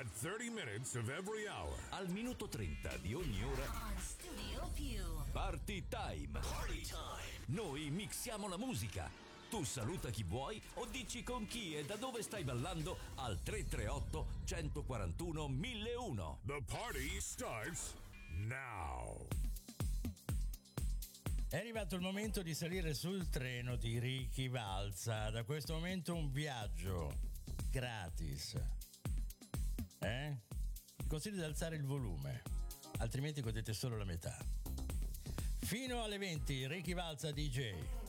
At 30 minutes of every hour. Al minuto 30 di ogni ora. On Studio Più. Party time. Party time. Noi mixiamo la musica. Tu saluta chi vuoi o dici con chi e da dove stai ballando al 338 141 1001. The party starts now. È arrivato il momento di salire sul treno di Ricky Valza. Da questo momento un viaggio gratis. Consiglio di alzare il volume, altrimenti godete solo la metà. Fino alle 20, Ricky Valza DJ.